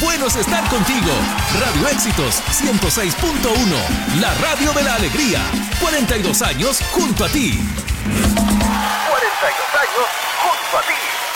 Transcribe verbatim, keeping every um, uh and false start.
bueno es estar contigo. Radio Éxitos ciento seis punto uno, la radio de la alegría. cuarenta y dos años junto a ti. cuarenta y dos años junto a ti.